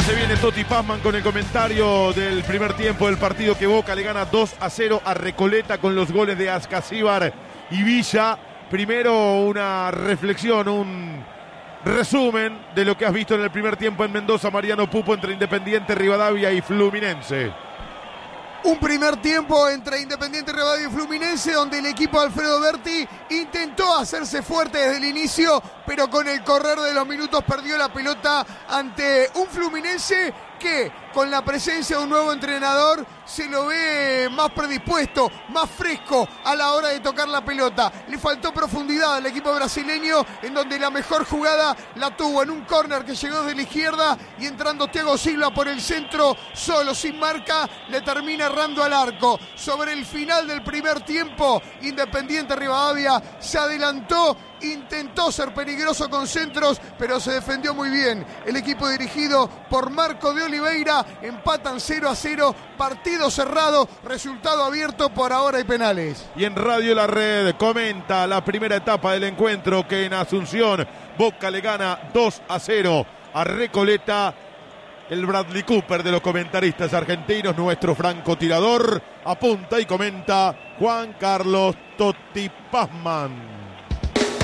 se viene Toti Pazman con el comentario del primer tiempo del partido que Boca le gana 2-0 a Recoleta con los goles de Ascasíbar y Villa. Primero una reflexión, un resumen de lo que has visto en el primer tiempo en Mendoza, Mariano Pupo, entre Independiente, Rivadavia y Fluminense. Un primer tiempo entre Independiente, Rivadavia y Fluminense, donde el equipo de Alfredo Berti intentó hacerse fuerte desde el inicio, pero con el correr de los minutos perdió la pelota ante un Fluminense que, con la presencia de un nuevo entrenador, se lo ve más predispuesto, más fresco a la hora de tocar la pelota. Le faltó profundidad al equipo brasileño, en donde la mejor jugada la tuvo en un córner que llegó desde la izquierda y entrando Thiago Silva por el centro, solo, sin marca, le termina errando al arco. Sobre el final del primer tiempo, Independiente Rivadavia se adelantó, intentó ser peligroso con centros, pero se defendió muy bien. El equipo dirigido por Marco de Oliveira empatan 0-0, partido cerrado, resultado abierto, por ahora hay penales. Y en Radio La Red comenta la primera etapa del encuentro, que en Asunción Boca le gana 2-0 a Recoleta. El Bradley Cooper de los comentaristas argentinos, nuestro francotirador, apunta y comenta Juan Carlos Toti Pazman.